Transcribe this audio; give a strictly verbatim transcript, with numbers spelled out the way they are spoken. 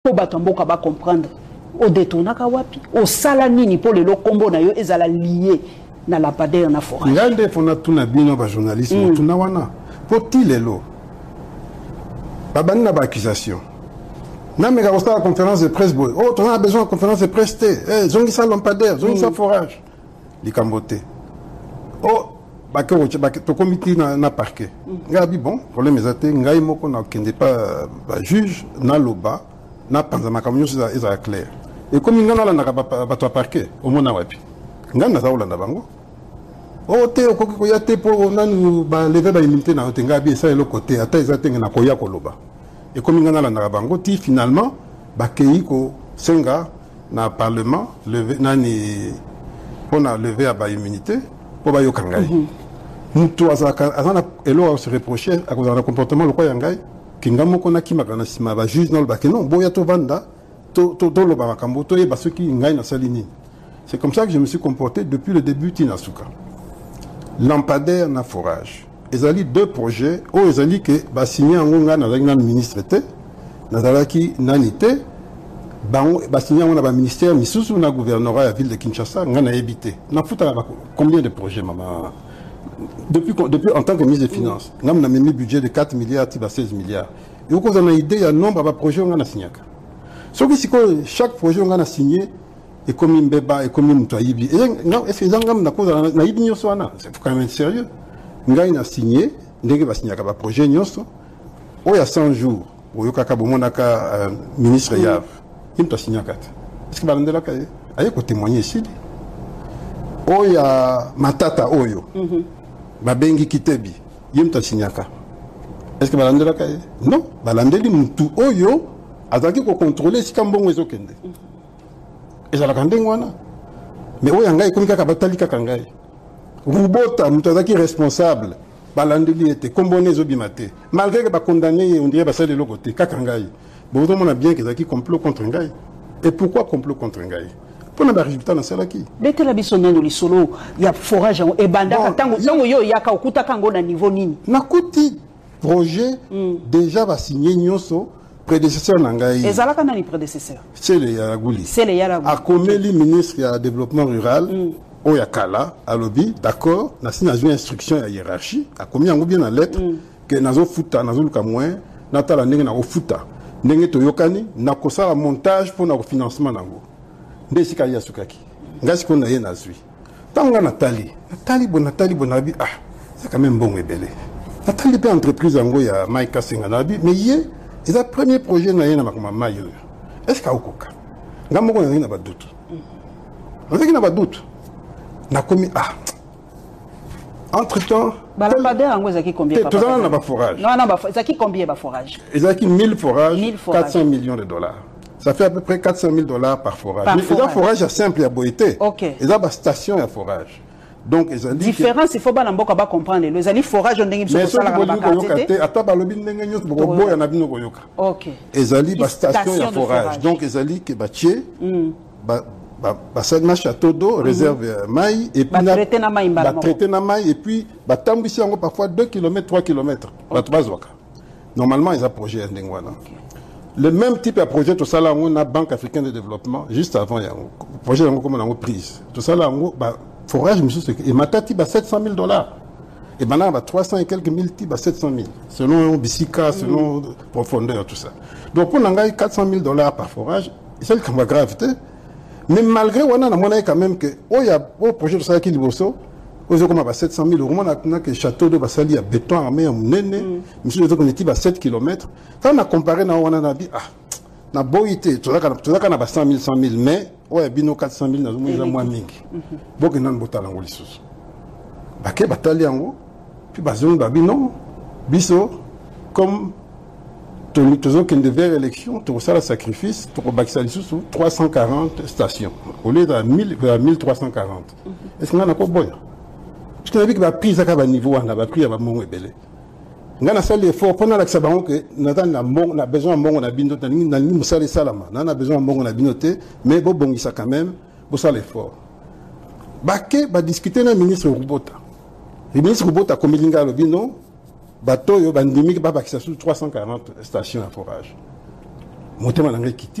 Pour batamboka ba comprendre au détournaka wapi au sala nini pour le combo na yo ezala lié na la padère na forage ngande fona tuna bino ba journalisme tuna wana poti lelo babani na ba accusation na mega la conférence de presse boy oh on a besoin de conférence de presse té eh zongi sa lampadaire zongi sa forage likambote oh ba ke ba to comité na na parquet ngabi bon problème ezate ngai moko na kende pas ba juge na loba na panza makamyo za eza clair et comme ngana la na ba to parquet au mona wapi ngana za ulanda bango o te ko ko ya te po nanu ba lever ba immunité na otenga bi ça le côté ata ezate na ko ya ko loba et comme ngana la na bango ti finalement ba kei ko senga na parlement lever nani pona lever ba immunité po ba yo kangai mutu azaka azana elo se reprocher à cause de comportement le quoi yangai kingamo kona kimakana sima ba juge non ba que non boya to vanda to to to lo ba makambo to yeba soki ngai na salini. C'est comme ça que je me suis comporté depuis le début Tinasuka. Lampadaire na forage. Ezali deux projets o ezali que ba signé en ngonga na la ministre té na dalaki nanité ba ba signé on a ba ministère misusu na gouvernorat la ville de Kinshasa ngana habité. Na futa combien de projets maman Depuis, depuis en tant que ministre des Finances, nous avons mis un budget de quatre milliards à seize milliards. Et vous avez une idée, il y a un nombre de projets qu'on a signé. Chaque projet qu'on a signé est comme un bébé, est comme un moutoïbi. Est-ce que vous avez une idée? C'est quand même sérieux. Nous avons signé, nous avons signé un projet. Il y a cent jours, où il y a un ministre Yav. Il a signé un quatre. Est-ce que vous avez une idée? Il témoigner ici. Il y a Matata Oyo. Babengi Kitebi, yemta signaka. Est-ce que balandela kaye? Non, balandeli mutu oyo azaki ko contrôler si kambongo ezokende. Ezala kandengo wana. Mais oyo ngai komika ka batali ka kangai. Rubota mutu azaki responsable balandeli était kombone ezobimate. Malgré que ba condamné on dirait ba sale le côté ka kangai. Bon on a bien que ezaki complot contre ngai. Et pourquoi complot contre ngai? Pour le résultat dans celle qui. Dès que la personne dans le solo, il y a forage et banda tango tango yo yaka okuta kango na niveau nini. Na kuti projet déjà va signer nyoso prédécesseur nangai. Et zalaka na ni prédécesseur. C'est le Yaraguli. C'est le Yaraguli. A komeli ministre ya développement rural o yakala a lobby d'accord na signé une instruction ya hiérarchie a commis en bien en lettre que nazo futa nazo luka moins natala ndenge na ofuta ndenge to yokani na kosala montage pour na financement nango. Ndesika ya sukaki ngasi ko na ye na zui tanga Nathalie Nathalie bon Nathalie bonabi ah c'est quand même bon ebele Nathalie pe entreprise ngo ya Mike Kasenga nabi mais ye c'est le premier projet na ye na makoma mayo est-ce ka okoka ngamo ko na ba doute on a ba doute na komi ah entre temps balambadeur ngo zaki combien papa tout dans ba forage non non ba zaki combien ba forage ezaki mille forages quatre cents millions de dollars. Ça fait à peu près quatre cent mille dollars par forage. Par mais forage. Les forage simple à boité. Ok. Ils ont une station à forage. Donc ils ont dit. Différence, il faut pas n'importe quoi comprendre. Les amis forage on dit mais ça la carte. Ata balobi ndenge nyos bobo ya na bino koyoka. Ok. Ils ont dit une station à forage. Donc ils ont dit que batier ba ba ba ça château d'eau réserve maï et puis ba traiter na maï ba traiter na maï et puis ba tambisi yango parfois deux kilomètres trois kilomètres. Ba bazwaka. Normalement ils ont projet ndenge wana. Le même type de projet, tout ça là, on a Banque africaine de développement, juste avant, il y a un projet comme on a prise. Tout ça là, on a forage, et ma tati, bah, sept cent mille dollars. Et maintenant, bah, trois cents et quelques mille types, bah, sept cent mille. Selon Bissika, selon mm. profondeur, tout ça. Donc, on a quatre cent mille dollars par forage, c'est le cas de gravité. Mais malgré, on a quand même que, oh, il y a un projet de ça qui est libre. Aux comme à sept cent mille euros, on a que château de Bassali à béton armé en néné, monsieur les autres à sept kilomètres. Quand on a comparé, on a dit, ah, na boité, tout ça, tout ça, on a cent mille, cent mille, mais, ouais, bino quatre cent mille, on a moins mingi. Bon, on a un botal en Golissus. Baké, batali en haut, puis bazon, babino, biso, comme, tout le qui devait élection, tout ça, le sacrifice, pour Baksali sous trois cent quarante stations, au lieu de mille trois cent quarante. Est-ce qu'on a quoi bon? Parce qu'on a vu que la prise à niveau, on a pris à mon ébélé. On a fait l'effort pendant la saison que nous avons besoin de mon abinoté, nous avons besoin de salama, nous avons besoin de mon abinoté, mais bon, bon, ça quand même, pour ça l'effort. Baké va discuter avec le ministre Rubota. Le ministre Rubota, comme il a dit, non, bateau, bandimi, qui va sous trois cent quarante stations à forage. motema na ngai kiti